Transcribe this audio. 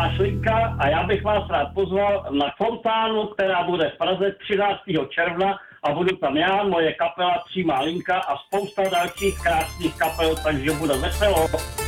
Tomáš Linka a já bych vás rád pozval na fontánu, která bude v Praze 13. června a budu tam já, moje kapela Přímá linka a spousta dalších krásných kapel, takže bude veselo.